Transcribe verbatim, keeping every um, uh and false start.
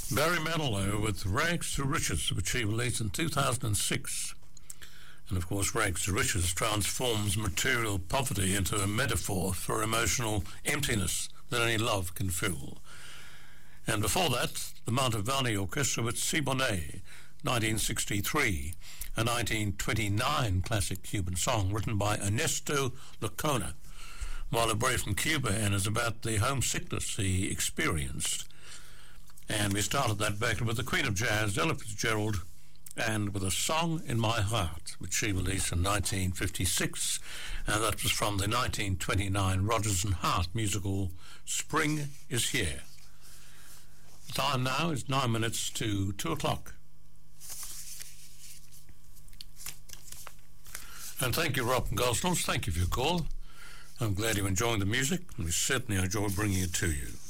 Barry Manilow with Rags to Riches, which he released in two thousand six. And of course, Rags to Riches transforms material poverty into a metaphor for emotional emptiness that only love can fill. And before that, the Mantovani Orchestra with Siboney, nineteen sixty-three, a nineteen twenty-nine classic Cuban song written by Ernesto Lacona while away from Cuba, and is about the homesickness he experienced. And we started that back with the Queen of Jazz, Ella Fitzgerald, and with A Song in My Heart, which she released in nineteen fifty-six, and that was from the nineteen twenty-nine Rodgers and Hart musical Spring is Here. The time now is nine minutes to two o'clock. And thank you, Rob from Goslins. Thank you for your call. I'm glad you're enjoying the music, and we certainly enjoy bringing it to you.